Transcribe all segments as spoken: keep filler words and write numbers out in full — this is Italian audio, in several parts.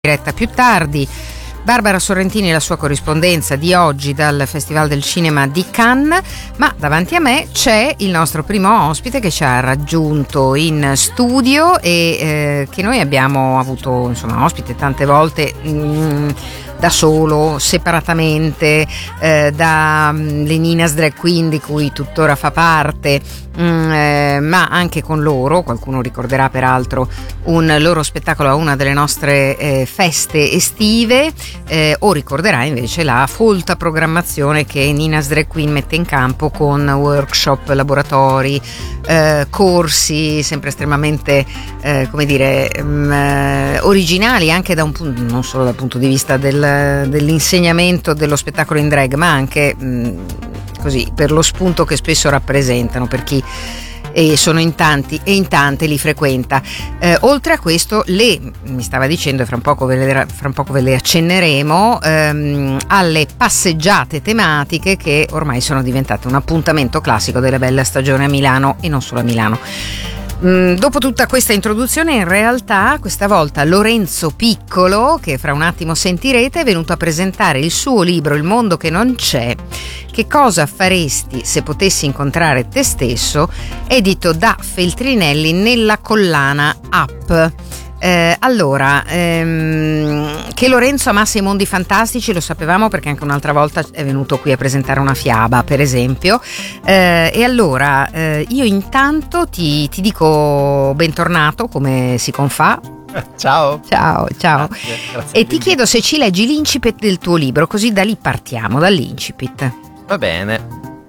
diretta più tardi. Barbara Sorrentini e la sua corrispondenza di oggi dal Festival del Cinema di Cannes, ma davanti a me c'è il nostro primo ospite che ci ha raggiunto in studio e eh, che noi abbiamo avuto insomma ospite tante volte mh, da solo, separatamente, eh, da mh, le Nina's Drag Queen di cui tuttora fa parte, mh, eh, ma anche con loro. Qualcuno ricorderà peraltro un loro spettacolo a una delle nostre eh, feste estive, eh, o ricorderà invece la folta programmazione che Nina's Drag Queen mette in campo con workshop, laboratori, eh, corsi sempre estremamente eh, come dire mh, eh, originali anche da un punto, non solo dal punto di vista del dell'insegnamento dello spettacolo in drag, ma anche mh, così per lo spunto che spesso rappresentano per chi e sono in tanti e in tante li frequenta. Eh, oltre a questo, le mi stava dicendo, e fra un poco ve le, fra un poco ve le accenneremo, ehm, alle passeggiate tematiche che ormai sono diventate un appuntamento classico della bella stagione a Milano e non solo a Milano. Mm, dopo tutta questa introduzione, in realtà questa volta Lorenzo Piccolo, che fra un attimo sentirete, è venuto a presentare il suo libro Il mondo che non c'è, che cosa faresti se potessi incontrare te stesso, edito da Feltrinelli nella collana Up. Eh, allora, ehm, che Lorenzo amasse i mondi fantastici lo sapevamo, perché anche un'altra volta è venuto qui a presentare una fiaba, per esempio, eh, e allora eh, io intanto ti, ti dico bentornato, come si confà. Ciao. Ciao, ciao. Grazie, grazie e ti chiedo se ci leggi l'incipit del tuo libro, così da lì partiamo, dall'incipit. Va bene.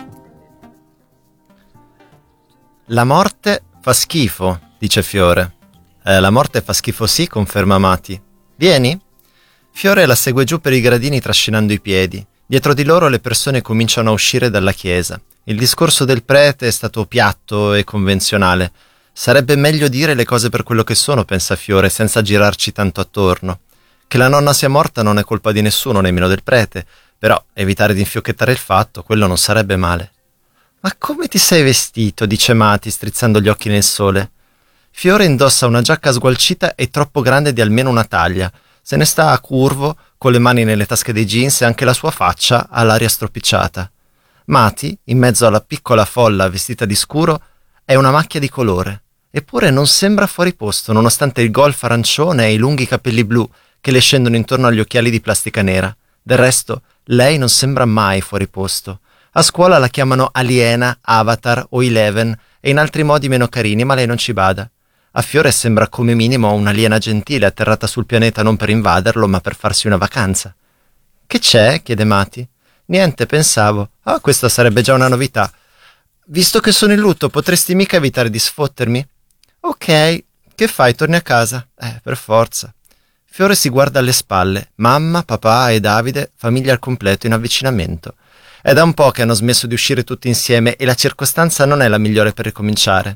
La morte fa schifo, dice Fiore. Eh, la morte fa schifo sì, conferma Mati. Vieni? Fiore la segue giù per i gradini trascinando i piedi. Dietro di loro le persone cominciano a uscire dalla chiesa. Il discorso del prete è stato piatto e convenzionale. Sarebbe meglio dire le cose per quello che sono, pensa Fiore, senza girarci tanto attorno. Che la nonna sia morta non è colpa di nessuno, nemmeno del prete, però evitare di infiocchettare il fatto, quello non sarebbe male. Ma come ti sei vestito? Dice Mati, strizzando gli occhi nel sole. Fiore indossa una giacca sgualcita e troppo grande di almeno una taglia. Se ne sta a curvo, con le mani nelle tasche dei jeans, e anche la sua faccia ha l'aria stropicciata. Mati, in mezzo alla piccola folla vestita di scuro, è una macchia di colore. Eppure non sembra fuori posto, nonostante il golf arancione e i lunghi capelli blu che le scendono intorno agli occhiali di plastica nera. Del resto, lei non sembra mai fuori posto. A scuola la chiamano aliena, avatar o Eleven e in altri modi meno carini, ma lei non ci bada. A Fiore sembra come minimo un'aliena gentile atterrata sul pianeta non per invaderlo, ma per farsi una vacanza. «Che c'è?» chiede Mati. «Niente, pensavo. Ah, questa sarebbe già una novità. Visto che sono in lutto, potresti mica evitare di sfottermi?» «Ok, che fai? Torni a casa?» «Eh, per forza». Fiore si guarda alle spalle. Mamma, papà e Davide, famiglia al completo in avvicinamento. È da un po' che hanno smesso di uscire tutti insieme e la circostanza non è la migliore per ricominciare.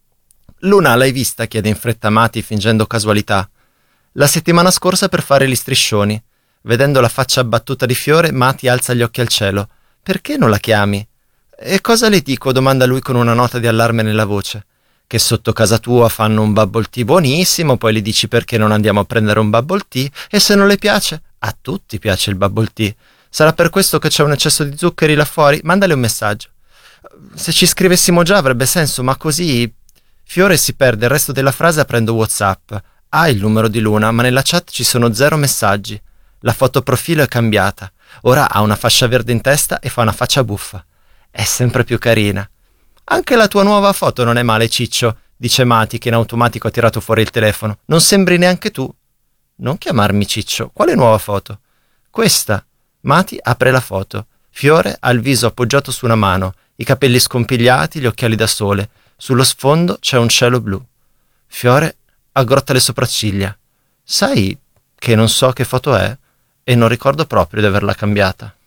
«Luna, l'hai vista?» chiede in fretta Mati, fingendo casualità. «La settimana scorsa per fare gli striscioni». Vedendo la faccia abbattuta di Fiore, Mati alza gli occhi al cielo. «Perché non la chiami?» «E cosa le dico?» domanda lui con una nota di allarme nella voce. «Che sotto casa tua fanno un bubble tea buonissimo, poi le dici perché non andiamo a prendere un bubble tea, e se non le piace?» «A tutti piace il bubble tea. Sarà per questo che c'è un eccesso di zuccheri là fuori? Mandale un messaggio». «Se ci scrivessimo già avrebbe senso, ma così...» Fiore si perde il resto della frase aprendo WhatsApp. Ha il numero di Luna, ma nella chat ci sono zero messaggi. La foto profilo è cambiata. Ora ha una fascia verde in testa e fa una faccia buffa. È sempre più carina. «Anche la tua nuova foto non è male, Ciccio», dice Mati, che in automatico ha tirato fuori il telefono. «Non sembri neanche tu». «Non chiamarmi Ciccio. Quale nuova foto?» «Questa». Mati apre la foto. Fiore ha il viso appoggiato su una mano, i capelli scompigliati, gli occhiali da sole. Sullo sfondo c'è un cielo blu. Fiore aggrotta le sopracciglia. «Sai che non so che foto è e non ricordo proprio di averla cambiata».